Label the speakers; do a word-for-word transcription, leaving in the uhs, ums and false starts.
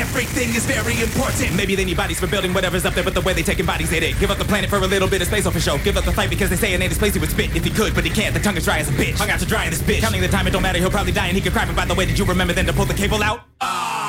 Speaker 1: everything is very important. Maybe they need bodies for building whatever's up there, but the way they taking bodies, they did. Give up the planet for a little bit of space, oh for sure. Give up the fight because they say in his place he would spit if he could, but he can't. The tongue is dry as a bitch. Hung out to dry in this bitch. Counting the time, it don't matter, he'll probably die and he could cry. But by the way, did you remember then to pull the cable out?